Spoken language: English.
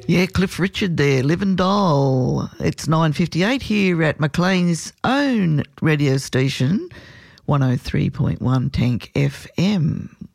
Yeah, Cliff Richard there, Live and Dial. It's 9:58 here at Maclean's own radio station, 103.1 Tank FM.